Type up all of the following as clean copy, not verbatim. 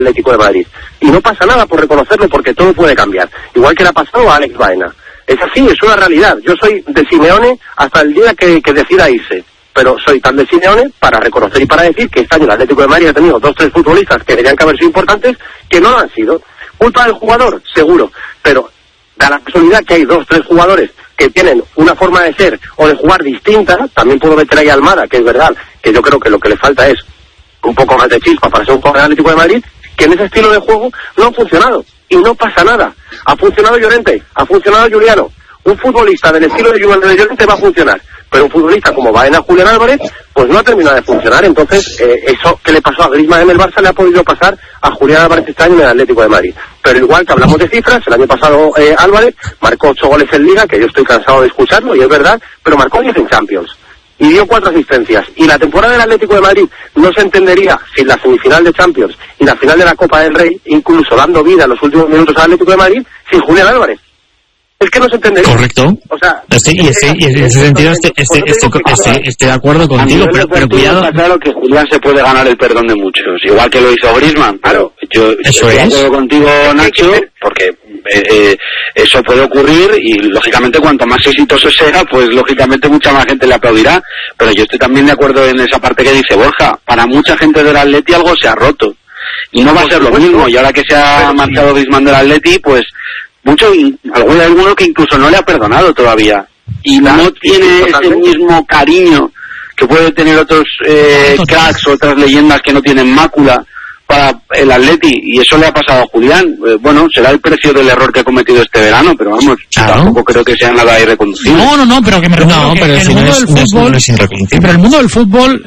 Atlético de Madrid. Y no pasa nada por reconocerlo, porque todo puede cambiar. Igual que le ha pasado a Alex Baena. Es así, es una realidad. Yo soy de Simeone hasta el día que decida irse. Pero soy tan de Simeone para reconocer y para decir que este año el Atlético de Madrid ha tenido 2-3 futbolistas que tenían que haber sido importantes, que no lo han sido. ¿Culpa del jugador? Seguro. Pero da la casualidad que hay 2-3 jugadores que tienen una forma de ser o de jugar distinta. También puedo meter ahí a Almada, que es verdad, que yo creo que lo que le falta es un poco más de chispa para ser un jugador del Atlético de Madrid, que en ese estilo de juego no ha funcionado. Y no pasa nada. Ha funcionado Llorente, ha funcionado Juliano. Un futbolista del estilo de Llorente va a funcionar, pero un futbolista como Baena, Julián Álvarez, pues no ha terminado de funcionar. Entonces, eso que le pasó a Griezmann en el Barça le ha podido pasar a Julián Álvarez este año en el Atlético de Madrid. Pero igual que hablamos de cifras, el año pasado Álvarez marcó 8 goles en Liga, que yo estoy cansado de escucharlo, y es verdad, pero marcó 10 en Champions. Y dio 4 asistencias. Y la temporada del Atlético de Madrid no se entendería sin la semifinal de Champions y la final de la Copa del Rey, incluso dando vida en los últimos minutos al Atlético de Madrid, sin Julián Álvarez. Es que no se entendería. Correcto. O sea, y en ese sentido estoy de acuerdo contigo, pero cuidado. Está claro que Julián se puede ganar el perdón de muchos, igual que lo hizo Griezmann. Claro, yo estoy de acuerdo contigo, Nacho, porque eso puede ocurrir y lógicamente cuanto más exitoso sea, pues lógicamente mucha más gente le aplaudirá. Pero yo estoy también de acuerdo en esa parte que dice Borja. Para mucha gente del Atleti algo se ha roto y no va a ser lo mismo. Y ahora que se ha marchado Griezmann del Atleti, pues alguno que incluso no le ha perdonado todavía y no tiene ese mismo cariño que puede tener otros cracks, otras leyendas que no tienen mácula para el Atleti, y eso le ha pasado a Julián. Bueno, será el precio del error que ha cometido este verano, pero vamos, tampoco creo que sea nada irreconducible. No, pero que me refiero que el mundo del fútbol, pero el mundo del fútbol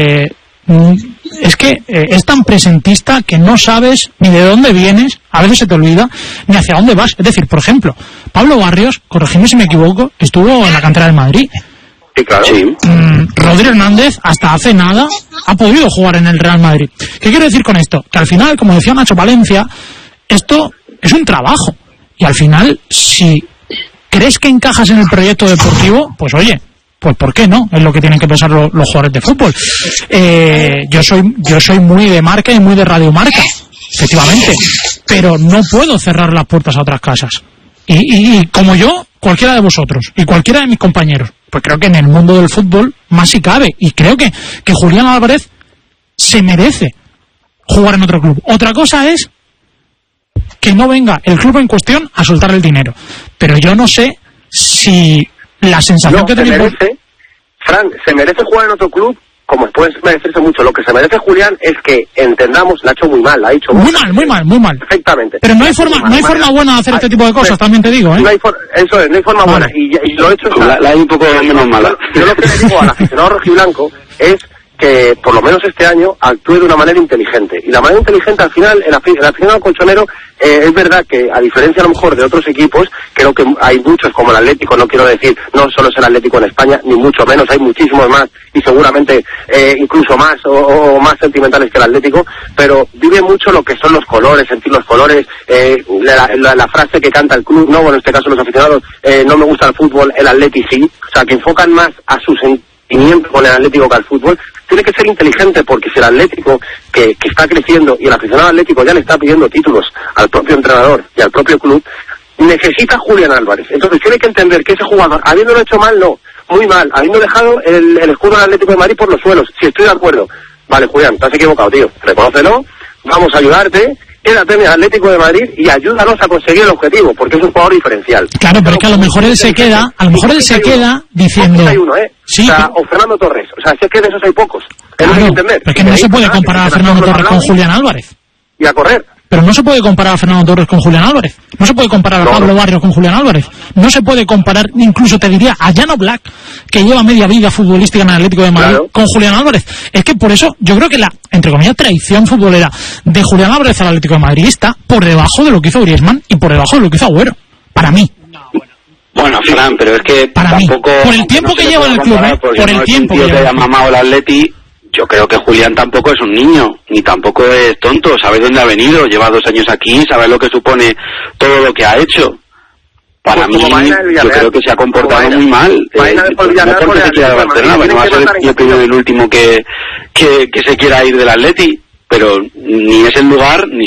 es que es tan presentista que no sabes ni de dónde vienes, a veces se te olvida, ni hacia dónde vas. Es decir, por ejemplo, Pablo Barrios, corregidme si me equivoco, estuvo en la cantera del Madrid. Sí, claro. Sí. Rodri Hernández, hasta hace nada, ha podido jugar en el Real Madrid. ¿Qué quiero decir con esto? Que al final, como decía Nacho Valencia, esto es un trabajo. Y al final, si crees que encajas en el proyecto deportivo, pues oye, pues ¿por qué no? Es lo que tienen que pensar los jugadores de fútbol. Yo soy muy de Marca y muy de Radio Marca, efectivamente, pero no puedo cerrar las puertas a otras casas. Y como yo, cualquiera de vosotros y cualquiera de mis compañeros, pues creo que en el mundo del fútbol más si cabe, y creo que Julián Álvarez se merece jugar en otro club. Otra cosa es que no venga el club en cuestión a soltar el dinero, pero yo no sé si la sensación que tenemos... Fran, se merece jugar en otro club, como puede merecerse mucho. Lo que se merece Julián es que entendamos, la ha hecho muy mal, la ha hecho muy mal. Perfectamente. Pero no hay forma buena de hacer este tipo de cosas, también te digo, ¿eh? No hay forma buena, y lo he hecho... La hay un poco menos mala. Yo lo que le digo al aficionado rojiblanco es que por lo menos este año actúe de una manera inteligente. Y la manera inteligente, al final, el aficionado colchonero, es verdad que, a diferencia a lo mejor de otros equipos, creo que hay muchos, como el Atlético, no quiero decir, no solo es el Atlético en España, ni mucho menos, hay muchísimos más, y seguramente incluso más, o más sentimentales que el Atlético, pero vive mucho lo que son los colores, sentir los colores, la frase que canta el club, no, bueno, en este caso los aficionados, no me gusta el fútbol, el Atleti sí, o sea, que enfocan más a su sentimiento con el Atlético que al fútbol. Tiene que ser inteligente, porque si el Atlético, que está creciendo, y el aficionado atlético ya le está pidiendo títulos al propio entrenador y al propio club, necesita a Julián Álvarez. Entonces tiene que entender que ese jugador, habiéndolo hecho mal, no, muy mal, habiendo dejado el escudo del Atlético de Madrid por los suelos, si estoy de acuerdo, vale, Julián, te has equivocado, tío, reconócelo, vamos a ayudarte, quédate en el Atlético de Madrid y ayúdanos a conseguir el objetivo, porque es un jugador diferencial. Claro, pero es que a lo mejor él se queda diciendo... Hay uno, sí, o sea, o Fernando Torres, o sea, si es que de esos hay pocos. Claro, hay que entender. Pero es que no se puede comparar a Fernando Torres con Julián Álvarez. Y a correr. Pero no se puede comparar a Fernando Torres con Julián Álvarez. No se puede comparar a Pablo Barrios con Julián Álvarez. No se puede comparar, incluso te diría, a Llano Black, que lleva media vida futbolística en el Atlético de Madrid, con Julián Álvarez. Es que por eso yo creo que la, entre comillas, traición futbolera de Julián Álvarez al Atlético de Madrid está por debajo de lo que hizo Griezmann y por debajo de lo que hizo Agüero. Para mí. Bueno, Fran, pero es que para tampoco... Por el tiempo que lleva en el club, por el tiempo que lleva. Ha mamado el Atleti. Yo creo que Julián tampoco es un niño, ni tampoco es tonto, sabe dónde ha venido, lleva 2 años aquí, sabe lo que supone todo lo que ha hecho. Para mí, yo creo que se ha comportado muy mal. No porque se quiera de Barcelona, no va a ser el último que se quiera ir del Atleti. pero ni es el lugar, ni